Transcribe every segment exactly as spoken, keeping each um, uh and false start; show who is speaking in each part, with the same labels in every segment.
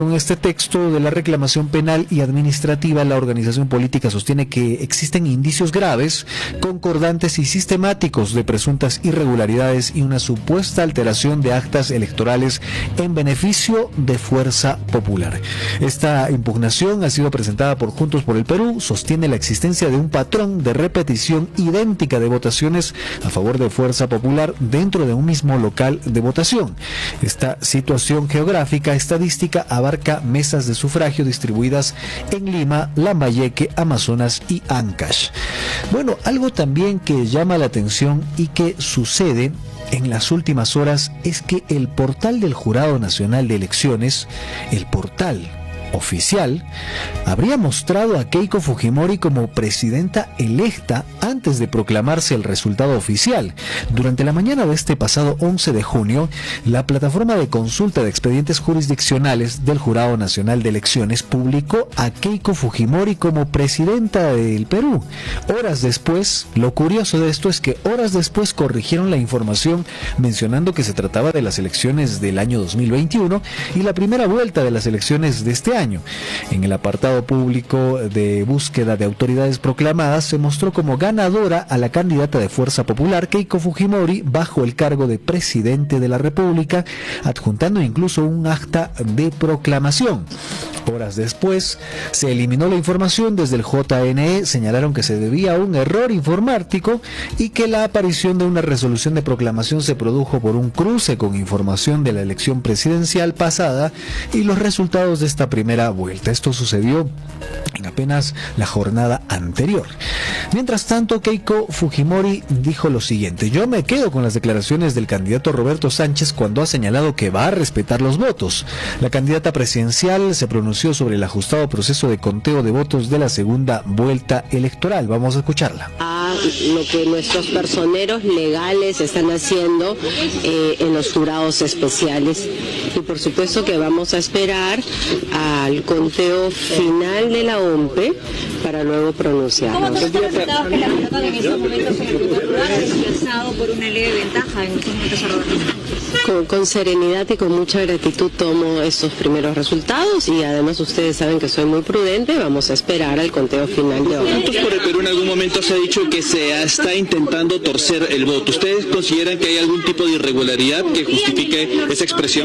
Speaker 1: Con este texto de la reclamación penal y administrativa, la organización política sostiene que existen indicios graves, concordantes y sistemáticos de presuntas irregularidades y una supuesta alteración de actas electorales en beneficio de Fuerza Popular. Esta impugnación ha sido presentada por Juntos por el Perú, sostiene la existencia de un patrón de repetición idéntica de votaciones a favor de Fuerza Popular dentro de un mismo local de votación. Esta situación geográfica estadística abarca mesas de sufragio distribuidas en Lima, Lambayeque, Amazonas y Ancash. Bueno, algo también que llama la atención y que sucede en las últimas horas es que el portal del Jurado Nacional de Elecciones, el portal oficial, habría mostrado a Keiko Fujimori como presidenta electa antes de proclamarse el resultado oficial. Durante la mañana de este pasado once de junio, la plataforma de consulta de expedientes jurisdiccionales del Jurado Nacional de Elecciones publicó a Keiko Fujimori como presidenta del Perú. Horas después, lo curioso de esto es que horas después corrigieron la información mencionando que se trataba de las elecciones del año dos mil veintiuno y la primera vuelta de las elecciones de este año. Año. En el apartado público de búsqueda de autoridades proclamadas se mostró como ganadora a la candidata de Fuerza Popular Keiko Fujimori bajo el cargo de presidente de la República, adjuntando incluso un acta de proclamación. Horas después se eliminó la información desde el J N E, señalaron que se debía a un error informático y que la aparición de una resolución de proclamación se produjo por un cruce con información de la elección presidencial pasada y los resultados de esta primera vuelta. Esto sucedió en apenas la jornada anterior. Mientras tanto, Keiko Fujimori dijo lo siguiente: yo me quedo con las declaraciones del candidato Roberto Sánchez cuando ha señalado que va a respetar los votos. La candidata presidencial se pronunció sobre el ajustado proceso de conteo de votos de la segunda vuelta electoral. Vamos a escucharla.
Speaker 2: A lo que nuestros personeros legales están haciendo eh, en los jurados especiales. Y por supuesto que vamos a esperar al conteo final de la O M P E para luego pronunciarnos.
Speaker 3: ¿Cómo están afectados que la colocan en estos momentos en el primer lugar, desplazado por una leve ventaja en estos momentos a Roberto Sánchez?
Speaker 2: Con, con serenidad y con mucha gratitud tomo estos primeros resultados y además ustedes saben que soy muy prudente, vamos a esperar al conteo final de hoy.
Speaker 4: Juntos por el Perú en algún momento se ha dicho que se está intentando torcer el voto. ¿Ustedes consideran que hay algún tipo de irregularidad que justifique esa expresión?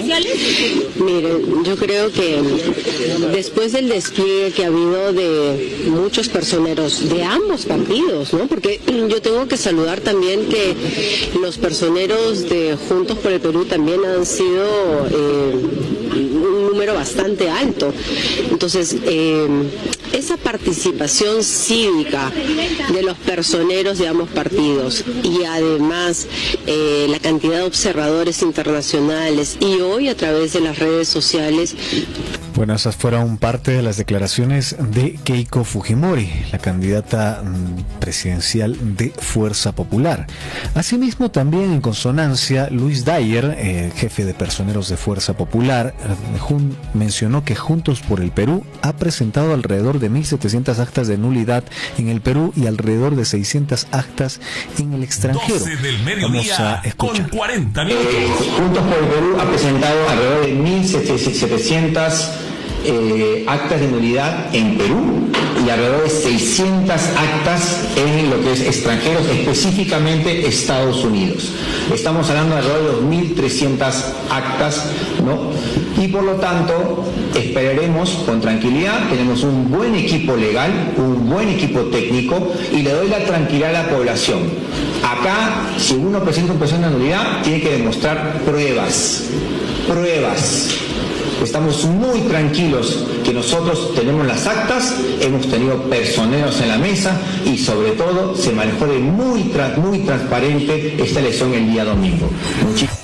Speaker 2: Miren, yo creo que después del despliegue que ha habido de muchos personeros de ambos partidos, ¿no? Porque yo tengo que saludar también que los personeros de Juntos por el Perú también han sido eh, un número bastante alto. Entonces, eh, esa participación cívica de los personeros de ambos partidos y además eh, la cantidad de observadores internacionales y hoy a través de las redes sociales.
Speaker 1: Bueno, esas fueron parte de las declaraciones de Keiko Fujimori, la candidata presidencial de Fuerza Popular. Asimismo, también en consonancia, Luis Dyer, eh, jefe de personeros de Fuerza Popular, eh, jun, mencionó que Juntos por el Perú ha presentado alrededor de mil setecientas actas de nulidad en el Perú y alrededor de seiscientas actas en el extranjero.
Speaker 5: doce del mediodía,
Speaker 1: vamos a escuchar.
Speaker 5: con cuarenta minutos.
Speaker 6: Eh, Juntos por el Perú ha presentado alrededor de mil setecientas Eh, actas de nulidad en Perú y alrededor de seiscientas actas en lo que es extranjeros, específicamente Estados Unidos. Estamos hablando de alrededor de dos mil trescientas actas, ¿no? Y por lo tanto, esperaremos con tranquilidad, tenemos un buen equipo legal, un buen equipo técnico y le doy la tranquilidad a la población. Acá, si uno presenta un proceso de nulidad, tiene que demostrar pruebas, pruebas. Estamos muy tranquilos que nosotros tenemos las actas, hemos tenido personeros en la mesa y sobre todo se manejó de muy, tra muy transparente esta elección el día domingo. Muchísimas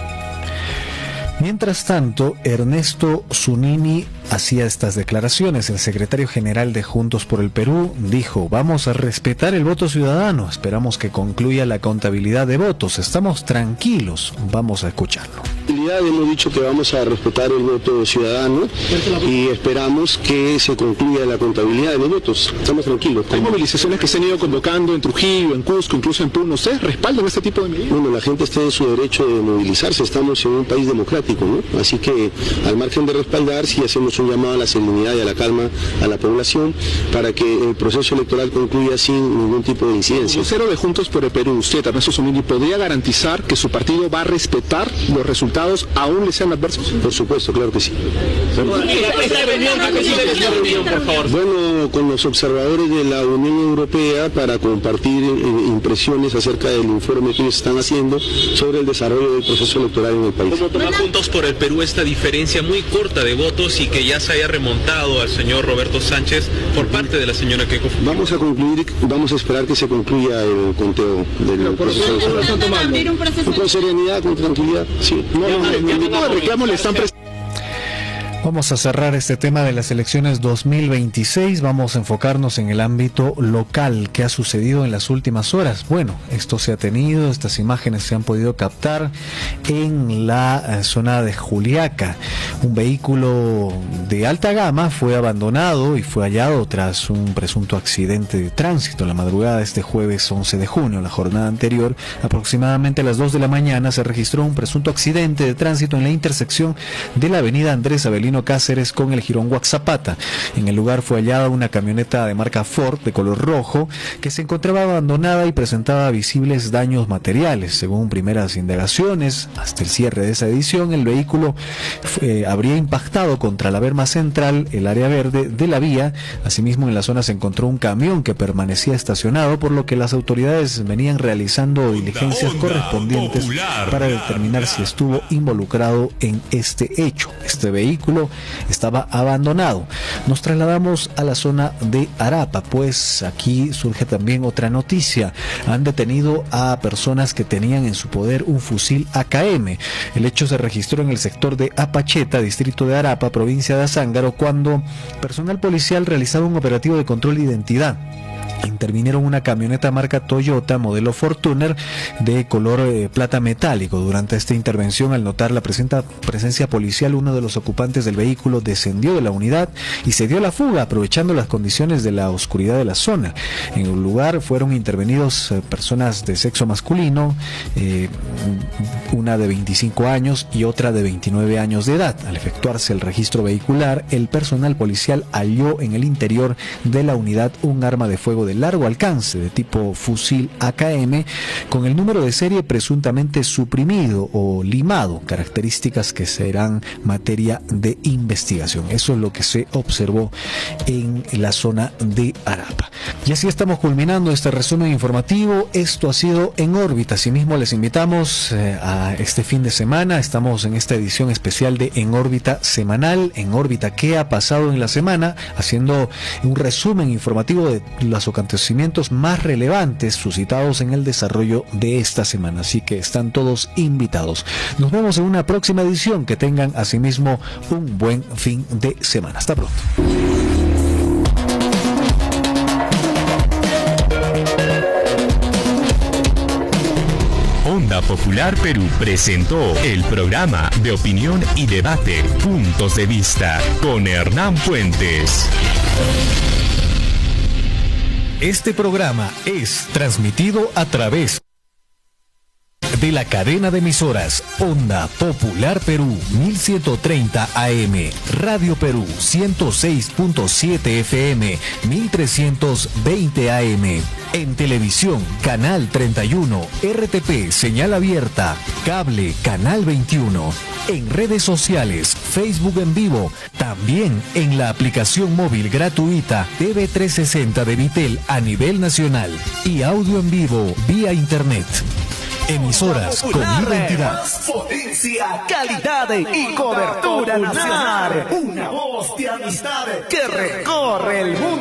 Speaker 1: Mientras tanto, Ernesto Zunini hacía estas declaraciones. El secretario general de Juntos por el Perú dijo: vamos a respetar el voto ciudadano, esperamos que concluya la contabilidad de votos, estamos tranquilos, vamos a escucharlo.
Speaker 5: tranquilidad, hemos dicho que vamos a respetar el voto ciudadano y esperamos que se concluya la contabilidad de los votos. Estamos tranquilos.
Speaker 7: Hay movilizaciones que se han ido convocando en Trujillo, en Cusco, incluso en Puno. ¿Ustedes respaldan este tipo de medidas?
Speaker 5: Bueno, la gente está en su derecho de movilizarse, estamos en un país democrático, ¿no? Así que al margen de respaldar, sí hacemos un llamado a la serenidad y a la calma a la población para que el proceso electoral concluya sin ningún tipo de incidencia.
Speaker 7: Como vocero de Juntos por el Perú, usted, Ernesto Sumini, ¿podría garantizar que su partido va a respetar los resultados aún le sean adversos?
Speaker 5: Por supuesto, claro que sí.
Speaker 4: Esta reunión, ¿a qué sirve esta reunión, por favor?
Speaker 5: Bueno, con los observadores de la Unión Europea para compartir eh, impresiones acerca del informe que ellos están haciendo sobre el desarrollo del proceso electoral en el país.
Speaker 8: ¿Cómo toma Juntos por el Perú esta diferencia muy corta de votos y que ya se haya remontado al señor Roberto Sánchez por parte de la señora Keiko Fujimori?
Speaker 5: Vamos a concluir, vamos a esperar que se concluya el conteo del proceso electoral. Con serenidad, con tranquilidad, sí.
Speaker 7: No, no, no, ¿qué tipo de reclamos le están presentando?
Speaker 1: Vamos a cerrar este tema de las elecciones dos mil veintiséis. Vamos a enfocarnos en el ámbito local. ¿Qué ha sucedido en las últimas horas? Bueno, esto se ha tenido, estas imágenes se han podido captar en la zona de Juliaca. Un vehículo de alta gama fue abandonado y fue hallado tras un presunto accidente de tránsito en la madrugada de este jueves once de junio. La jornada anterior, aproximadamente a las dos de la mañana, se registró un presunto accidente de tránsito en la intersección de la avenida Andrés Avelino Cáceres con el jirón Huaxapata. En el lugar fue hallada una camioneta de marca Ford de color rojo que se encontraba abandonada y presentaba visibles daños materiales. Según primeras indagaciones, hasta el cierre de esa edición, el vehículo eh, habría impactado contra la berma central, el área verde de la vía. Asimismo, en la zona se encontró un camión que permanecía estacionado, por lo que las autoridades venían realizando diligencias correspondientes para determinar si estuvo involucrado en este hecho. Este vehículo estaba abandonado. Nos trasladamos a la zona de Arapa, pues aquí surge también otra noticia. Han detenido a personas que tenían en su poder un fusil A K M. El hecho se registró en el sector de Apacheta, distrito de Arapa, provincia de Azángaro, cuando personal policial realizaba un operativo de control de identidad. Intervinieron una camioneta marca Toyota modelo Fortuner de color eh, plata metálico. Durante esta intervención, al notar la presenta, presencia policial, uno de los ocupantes del vehículo descendió de la unidad y se dio la fuga, aprovechando las condiciones de la oscuridad de la zona. En el lugar fueron intervenidos eh, personas de sexo masculino, eh, una de veinticinco años y otra de veintinueve años de edad. Al efectuarse el registro vehicular, el personal policial halló en el interior de la unidad un arma de fuego de largo alcance de tipo fusil A K M con el número de serie presuntamente suprimido o limado, características que serán materia de investigación. Eso es lo que se observó en la zona de Arapa. Y así estamos culminando este resumen informativo. Esto ha sido En Órbita. Asimismo, les invitamos eh, a este fin de semana. Estamos en esta edición especial de En Órbita semanal. En Órbita, ¿qué ha pasado en la semana? Haciendo un resumen informativo de las acontecimientos más relevantes suscitados en el desarrollo de esta semana. Así que están todos invitados. Nos vemos en una próxima edición. Que tengan asimismo un buen fin de semana. Hasta pronto.
Speaker 9: Onda Popular Perú presentó el programa de opinión y debate Puntos de Vista con Hernán Puentes. Este programa es transmitido a través de la cadena de emisoras Onda Popular Perú mil ciento treinta A M, Radio Perú ciento seis punto siete F M, mil trescientos veinte A M. En televisión, Canal treinta y uno, R T P, señal abierta, cable, Canal veintiuno. En redes sociales, Facebook en vivo, también en la aplicación móvil gratuita T V trescientos sesenta de Vitel a nivel nacional y audio en vivo vía internet. Emisoras con identidad,
Speaker 10: potencia, calidad y cobertura nacional. Una voz de amistad que recorre el mundo.